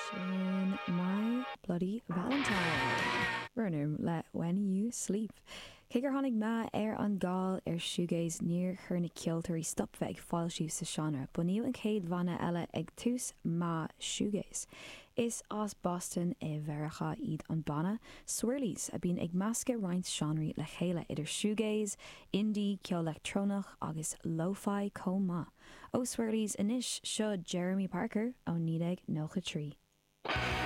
Sin My Bloody Valentine. Burnham le When You Sleep. Cé gur tháinig me an gáil siúgéis níor chur na ceoltarí stopbheith ag fáil siú sa seanra, bu níl an céad bhanna eile ag tús má siúgéis. Is as Boston bhearacha iad an banna, Swirlies a bín ag measca roinnt seanraí le chéile idir siúgéis, indie, ceol electrónach agus lo-fi comá. Ó Swirlies inis seo Jeremy Parker ó 1993.